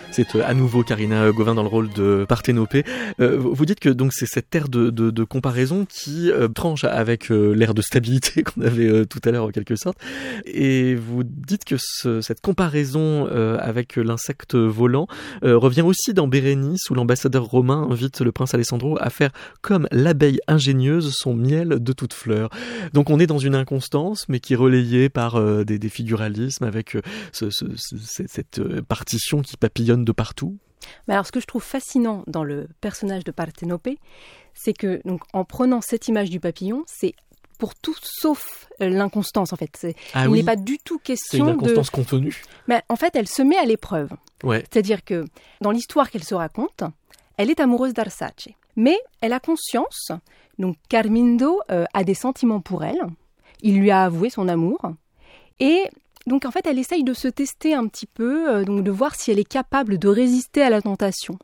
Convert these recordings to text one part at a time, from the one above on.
C'est à nouveau Karina Gauvin dans le rôle de Parthénopée. Vous dites que donc c'est cette ère de comparaison qui tranche avec l'ère de stabilité qu'on avait tout à l'heure en quelque sorte. Et vous dites que cette comparaison avec l'insecte volant revient aussi dans Bérénice, où l'ambassadeur romain invite le prince Alessandro à faire comme l'abeille ingénieuse son miel de toute fleur. Donc on est dans une inconstance, mais qui est relayée par des figuralismes avec cette partition qui papillonne de partout. Mais alors, ce que je trouve fascinant dans le personnage de Parthénopée, c'est que, donc, en prenant cette image du papillon, c'est pour tout sauf l'inconstance, en fait. Il n'est pas du tout question de... C'est une inconstance contenue. Mais en fait, elle se met à l'épreuve. Ouais. C'est-à-dire que, dans l'histoire qu'elle se raconte, elle est amoureuse d'Arsace. Mais elle a conscience, donc Carmindo a des sentiments pour elle, il lui a avoué son amour, et... Donc en fait, elle essaye de se tester un petit peu, donc de voir si elle est capable de résister à la tentation.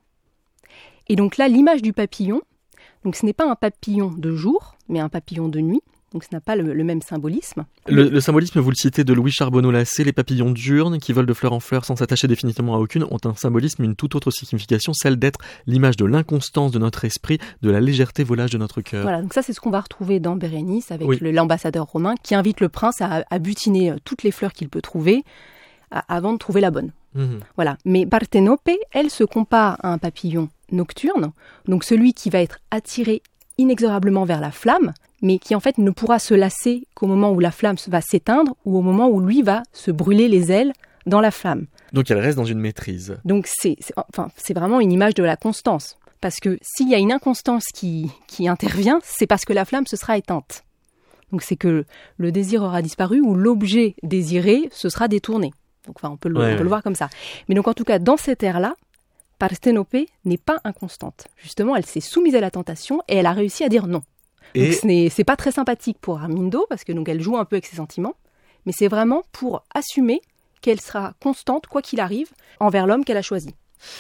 Et donc là, l'image du papillon, donc ce n'est pas un papillon de jour, mais un papillon de nuit. Donc ça n'a pas le même symbolisme. Le symbolisme, vous le citez, de Louis Charbonneau-Lacé, les papillons diurnes qui volent de fleur en fleur sans s'attacher définitivement à aucune, ont un symbolisme, une toute autre signification, celle d'être l'image de l'inconstance de notre esprit, de la légèreté volage de notre cœur. Voilà, donc ça c'est ce qu'on va retrouver dans Bérénice avec l'ambassadeur romain qui invite le prince à butiner toutes les fleurs qu'il peut trouver avant de trouver la bonne. Voilà. Mais Parthénopée, elle se compare à un papillon nocturne, donc celui qui va être attiré inexorablement vers la flamme, mais qui en fait ne pourra se lasser qu'au moment où la flamme va s'éteindre ou au moment où lui va se brûler les ailes dans la flamme. Donc elle reste dans une maîtrise. Donc c'est vraiment une image de la constance. Parce que s'il y a une inconstance qui intervient, c'est parce que la flamme se sera éteinte. Donc c'est que le désir aura disparu ou l'objet désiré se sera détourné. Donc on peut le voir comme ça. Mais donc en tout cas, dans cette ère-là, Parthénopée n'est pas inconstante. Justement, elle s'est soumise à la tentation et elle a réussi à dire non. Donc c'est pas très sympathique pour Armindo parce que donc elle joue un peu avec ses sentiments, mais c'est vraiment pour assumer qu'elle sera constante quoi qu'il arrive envers l'homme qu'elle a choisi.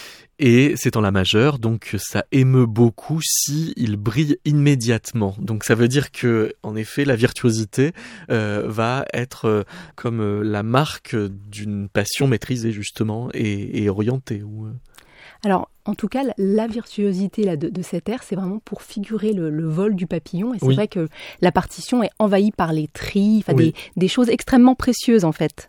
Et c'est en la majeure, donc ça émeut beaucoup si il brille immédiatement. Donc ça veut dire que, en effet, la virtuosité va être comme la marque d'une passion maîtrisée justement et orientée. Alors, en tout cas, la virtuosité là, de cette ère, c'est vraiment pour figurer le vol du papillon. Et c'est vrai que la partition est envahie par les trilles, des choses extrêmement précieuses, en fait.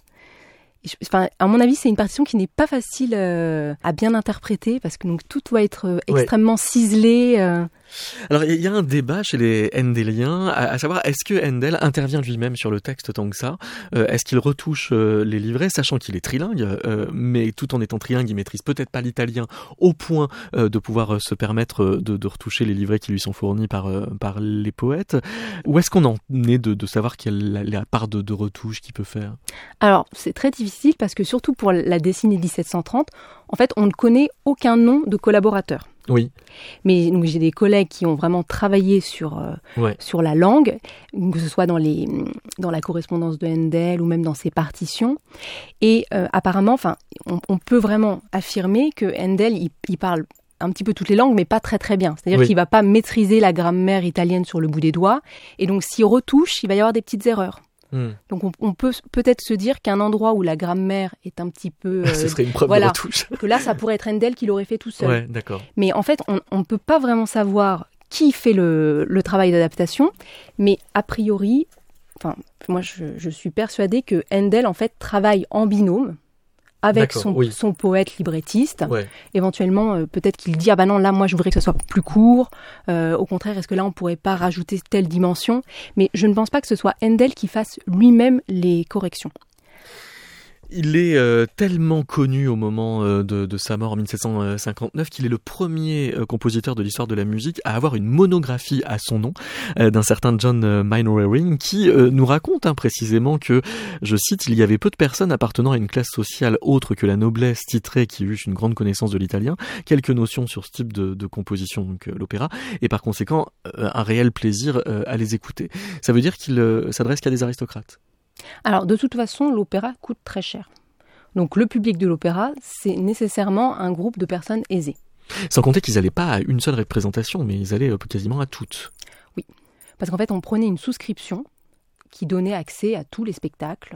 À mon avis, c'est une partition qui n'est pas facile à bien interpréter, parce que donc, tout doit être extrêmement ciselé. Alors, il y a un débat chez les Handeliens, à savoir, est-ce que Handel intervient lui-même sur le texte tant que ça ? Est-ce qu'il retouche les livrets, sachant qu'il est trilingue, mais tout en étant trilingue, il maîtrise peut-être pas l'italien au point de pouvoir se permettre de retoucher les livrets qui lui sont fournis par les poètes ? Ou est-ce qu'on en est de savoir quelle est la part de retouche qu'il peut faire ? Alors, c'est très difficile, parce que surtout pour la décennie 1730, en fait, on ne connaît aucun nom de collaborateur. Oui. Mais donc, j'ai des collègues qui ont vraiment travaillé sur la langue, que ce soit dans la correspondance de Handel ou même dans ses partitions. Et apparemment, on peut vraiment affirmer que Handel, il parle un petit peu toutes les langues, mais pas très très bien. C'est-à-dire qu'il ne va pas maîtriser la grammaire italienne sur le bout des doigts. Et donc, s'il retouche, il va y avoir des petites erreurs. Donc on peut peut-être se dire qu'un endroit où la grammaire est un petit peu... ce serait une preuve de retouche. Que là, ça pourrait être Handel qui l'aurait fait tout seul. Ouais, d'accord. Mais en fait, on ne peut pas vraiment savoir qui fait le travail d'adaptation. Mais a priori, moi je suis persuadée que Handel en fait travaille en binôme avec son poète librettiste. Ouais. Éventuellement, peut-être qu'il dit « Ah ben non, là, moi, je voudrais que ce soit plus court. Au contraire, est-ce que là, on pourrait pas rajouter telle dimension ?» Mais je ne pense pas que ce soit Handel qui fasse lui-même les corrections. Il est tellement connu au moment de sa mort en 1759 qu'il est le premier compositeur de l'histoire de la musique à avoir une monographie à son nom d'un certain John Meinering qui nous raconte précisément que, je cite, il y avait peu de personnes appartenant à une classe sociale autre que la noblesse titrée qui eut une grande connaissance de l'italien, quelques notions sur ce type de composition, donc l'opéra, et par conséquent un réel plaisir à les écouter. Ça veut dire qu'il s'adresse qu'à des aristocrates. Alors, de toute façon, l'opéra coûte très cher. Donc, le public de l'opéra, c'est nécessairement un groupe de personnes aisées. Sans compter qu'ils n'allaient pas à une seule représentation, mais ils allaient quasiment à toutes. Oui, parce qu'en fait, on prenait une souscription qui donnait accès à tous les spectacles.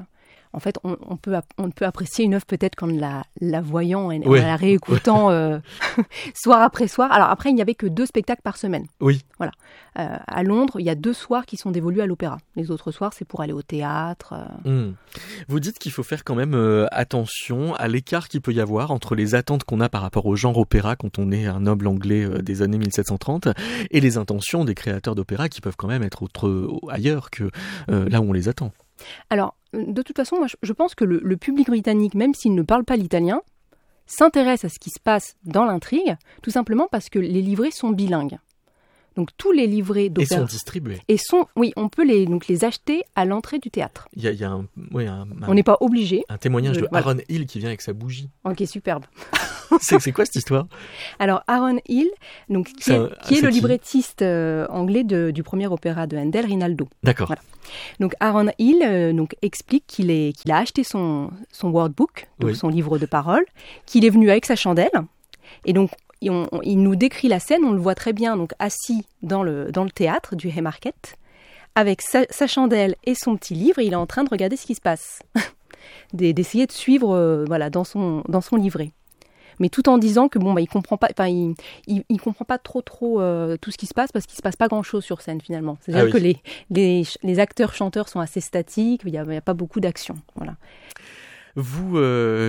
En fait, on peut apprécier une œuvre peut-être qu'en la voyant et en la réécoutant soir après soir. Alors après, il n'y avait que 2 spectacles par semaine. Oui. Voilà. À Londres, il y a 2 soirs qui sont dévolus à l'opéra. Les autres soirs, c'est pour aller au théâtre. Vous dites qu'il faut faire quand même attention à l'écart qu'il peut y avoir entre les attentes qu'on a par rapport au genre opéra quand on est un noble anglais des années 1730 et les intentions des créateurs d'opéra qui peuvent quand même être ailleurs que là où on les attend. Alors, de toute façon, moi, je pense que le public britannique, même s'il ne parle pas l'italien, s'intéresse à ce qui se passe dans l'intrigue, tout simplement parce que les livrets sont bilingues. Donc tous les livrets d'opéra... Et sont distribués. Oui, on peut les acheter à l'entrée du théâtre. Il y a on n'est pas obligé. Un témoignage de Aaron Hill qui vient avec sa bougie. Ok, superbe. C'est quoi cette histoire ? Alors Aaron Hill, donc, qui est le librettiste anglais du premier opéra de Handel, Rinaldo. D'accord. Voilà. Donc Aaron Hill explique qu'il a acheté son wordbook, donc son livre de paroles, qu'il est venu avec sa chandelle, et donc il nous décrit la scène, on le voit très bien, donc assis dans le théâtre du Haymarket, avec sa chandelle et son petit livre, et il est en train de regarder ce qui se passe, d'essayer de suivre dans son livret. Mais tout en disant que il comprend pas, il comprend pas trop tout ce qui se passe parce qu'il se passe pas grand chose sur scène finalement. C'est-à-dire que les acteurs chanteurs sont assez statiques, il y a pas beaucoup d'action. Voilà. Vous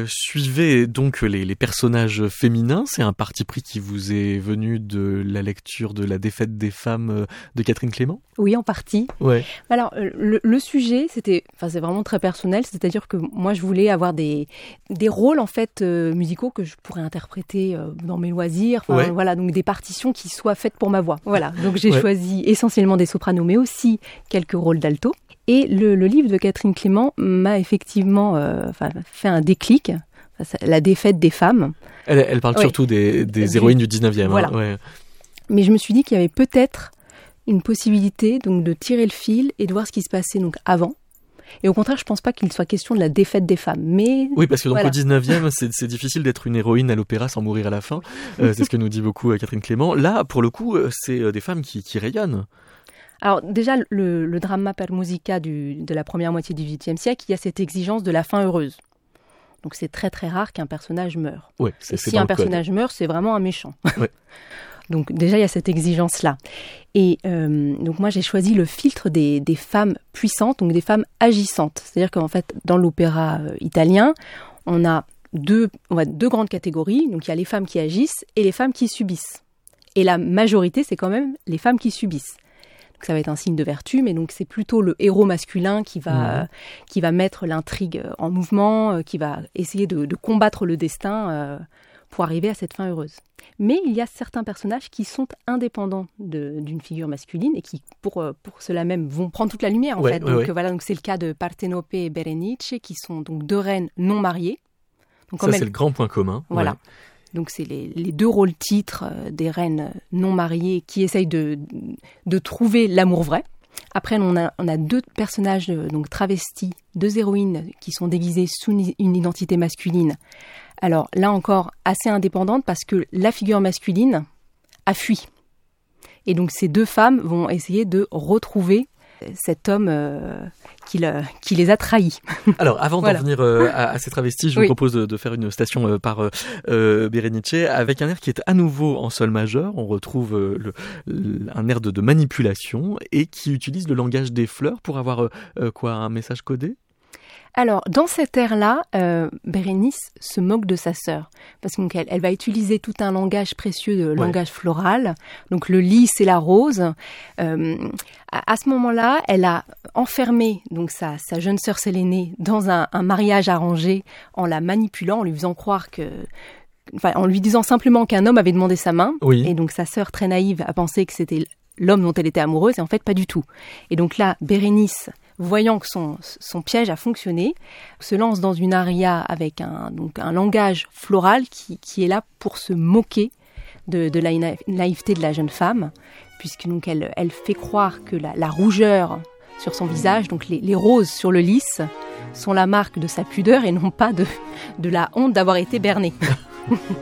suivez donc les personnages féminins. C'est un parti pris qui vous est venu de la lecture de La défaite des femmes de Catherine Clément ? Oui, en partie. Ouais. Alors, le sujet, c'est vraiment très personnel. C'est-à-dire que moi, je voulais avoir des rôles, en fait, musicaux que je pourrais interpréter dans mes loisirs. Voilà, donc des partitions qui soient faites pour ma voix. Voilà. Donc, j'ai choisi essentiellement des sopranos, mais aussi quelques rôles d'alto. Et le livre de Catherine Clément m'a effectivement fait un déclic, La défaite des femmes. Elle parle surtout des héroïnes du 19e. Voilà. Hein, ouais. Mais je me suis dit qu'il y avait peut-être une possibilité donc, de tirer le fil et de voir ce qui se passait donc, avant. Et au contraire, je ne pense pas qu'il soit question de la défaite des femmes. Mais oui, parce que donc, au 19e, c'est difficile d'être une héroïne à l'opéra sans mourir à la fin. C'est ce que nous dit beaucoup Catherine Clément. Là, pour le coup, c'est des femmes qui rayonnent. Alors déjà, le drama per musica de la première moitié du XVIIIe siècle, il y a cette exigence de la fin heureuse. Donc c'est très très rare qu'un personnage meure. Ouais, et si un personnage meurt, c'est vraiment un méchant. Ouais. Donc déjà, il y a cette exigence-là. Et donc moi, j'ai choisi le filtre des femmes puissantes, donc des femmes agissantes. C'est-à-dire qu'en fait, dans l'opéra italien, on a deux grandes catégories. Donc il y a les femmes qui agissent et les femmes qui subissent. Et la majorité, c'est quand même les femmes qui subissent. Donc ça va être un signe de vertu, mais donc c'est plutôt le héros masculin qui va mettre l'intrigue en mouvement, qui va essayer de combattre le destin pour arriver à cette fin heureuse. Mais il y a certains personnages qui sont indépendants d'une figure masculine et qui, pour cela même, vont prendre toute la lumière en fait. Donc voilà, donc c'est le cas de Partenope et Berenice, qui sont donc deux reines non mariées. Donc, ça c'est le grand point commun. Voilà. Ouais. Donc c'est les deux rôles titres des reines non mariées qui essayent de trouver l'amour vrai. Après, on a deux personnages donc travestis, deux héroïnes qui sont déguisées sous une identité masculine. Alors là encore, assez indépendante parce que la figure masculine a fui. Et donc ces deux femmes vont essayer de retrouver cet homme qui les a trahis. Alors, avant d'en venir à ces travestis, je vous propose de faire une station par Berenice avec un air qui est à nouveau en sol majeur. On retrouve un air de manipulation et qui utilise le langage des fleurs pour avoir un message codé. Alors, dans cet air-là, Bérénice se moque de sa sœur, parce qu'elle va utiliser tout un langage précieux, de langage floral, donc le lys et la rose. À ce moment-là, elle a enfermé donc sa jeune sœur Sélénée dans un mariage arrangé en la manipulant, en lui faisant croire en lui disant simplement qu'un homme avait demandé sa main, et donc sa sœur très naïve a pensé que c'était l'homme dont elle était amoureuse, et en fait pas du tout. Et donc là, Bérénice, voyant que son piège a fonctionné, se lance dans une aria avec un langage floral qui est là pour se moquer de la naïveté de la jeune femme, puisque donc elle fait croire que la rougeur sur son visage, donc les roses sur le lys, sont la marque de sa pudeur et non pas de la honte d'avoir été bernée.